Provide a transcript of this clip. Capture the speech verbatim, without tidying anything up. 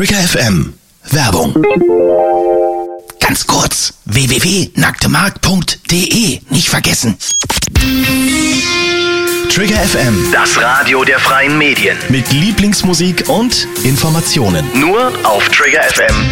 Trigger F M. Werbung. Ganz kurz. w w w punkt nacktemark punkt de. Nicht vergessen. Trigger F M. Das Radio der freien Medien. Mit Lieblingsmusik und Informationen. Nur auf trigger f m